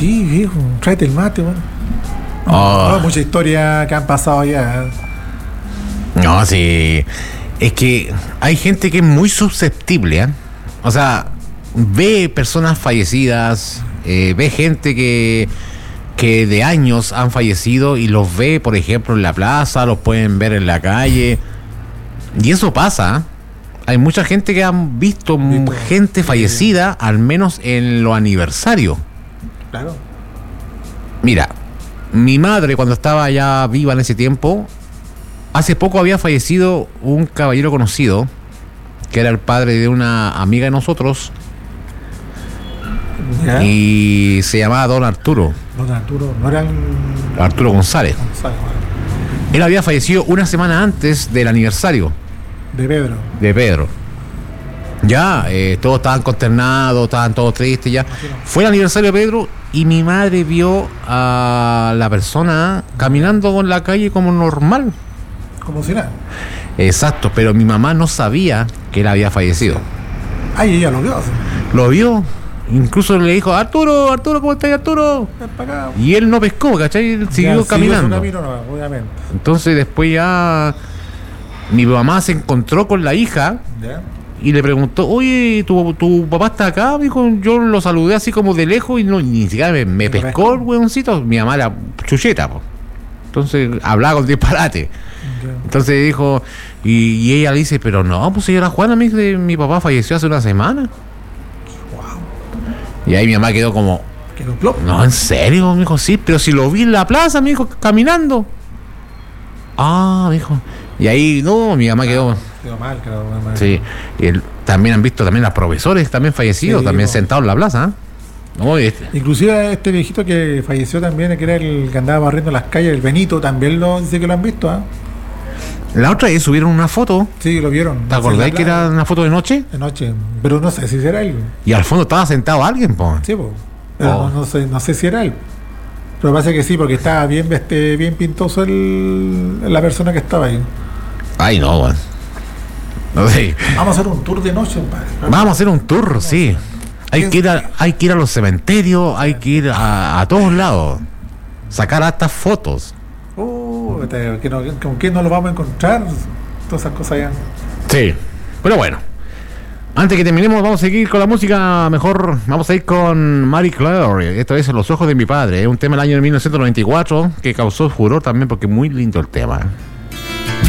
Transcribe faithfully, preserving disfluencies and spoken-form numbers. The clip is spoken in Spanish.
Sí, viejo, tráete el mate, weón. Oh. No, mucha historia que han pasado allá. No, sí. Es que hay gente que es muy susceptible, ¿eh? O sea, ve personas fallecidas, eh, ve gente que, que de años han fallecido y los ve, por ejemplo, en la plaza, los pueden ver en la calle. Y eso pasa, ¿eh? Hay mucha gente que han visto Visto. gente fallecida, al menos en los aniversarios. Claro. Mira, mi madre, cuando estaba ya viva en ese tiempo, hace poco había fallecido un caballero conocido, que era el padre de una amiga de nosotros, ¿Ya? y se llamaba Don Arturo, Don Arturo, no eran. Arturo González. González, weón. Él había fallecido una semana antes del aniversario De Pedro. de Pedro. Ya, eh, todos estaban consternados, estaban todos tristes ya. Fue el aniversario de Pedro y mi madre vio a la persona caminando por la calle como normal. Como si nada. Exacto, pero mi mamá no sabía que él había fallecido. Ay, ella lo vio. Así. Lo vio, incluso le dijo, Arturo, Arturo, ¿cómo estás, Arturo? Ven para acá. Y él no pescó, ¿cachai? Él siguió Ya, caminando. Su camino, no, obviamente. Entonces después ya mi mamá se encontró con la hija ¿Ya? y le preguntó, oye, ¿tu, tu papá está acá? Dijo, yo lo saludé así como de lejos y no, ni siquiera me, me pescó pescó? el huevoncito. Mi mamá era chucheta, po. Entonces hablaba con disparate. Ya. Entonces dijo, y, y ella le dice, pero no, pues señora Juana, mi, mi papá falleció hace una semana. Wow. Y ahí mi mamá quedó como, Que no plop. no, ¿en serio? Me dijo, sí, pero si lo vi en la plaza, me dijo, caminando. Ah, me dijo. Y ahí, no, mi mamá quedó. Quedó mal, quedó mal. Sí, y él, también han visto también los profesores también fallecidos, Sí, también no. sentados en la plaza. ¿eh? No, y este- Inclusive este viejito que falleció también, que era el que andaba barriendo las calles, el Benito, también lo dice que lo han visto, ¿ah? La otra vez subieron una foto, Sí, lo vieron. ¿te acordás que era una foto de noche? de noche? Pero no sé si era él. Y al fondo estaba sentado alguien, po. Sí, pues. Pero Oh. no, no sé, no sé si era él. Pero parece que sí, porque estaba bien este, bien pintoso el, la persona que estaba ahí. Ay, no, weón. No sé. Vamos a hacer un tour de noche, compadre. Vamos a hacer un tour, sí. Hay que ir a, hay que ir a los cementerios, hay que ir a, a todos lados. Sacar hasta fotos. Uh, este, que no- ¿con quién nos lo vamos a encontrar? Todas esas cosas ya. Sí. Pero bueno. Antes que terminemos, vamos a seguir con la música. Mejor vamos a ir con Marie Claire. Esto es Los ojos de mi padre. Es un tema del año de mil novecientos noventa y cuatro que causó furor también porque es muy lindo el tema.